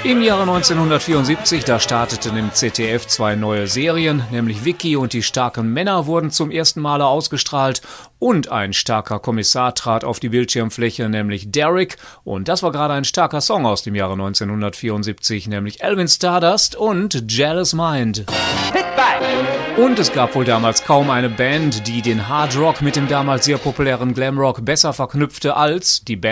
Im Jahre 1974, da starteten im ZDF 2 neue Serien, nämlich Vicky und die starken Männer wurden zum ersten Male ausgestrahlt und ein starker Kommissar trat auf die Bildschirmfläche, nämlich Derek, und das war gerade ein starker Song aus dem Jahre 1974, nämlich Alvin Stardust und Jealous Mind. Und es gab wohl damals kaum eine Band, die den Hard Rock mit dem damals sehr populären Glam Rock besser verknüpfte als die Band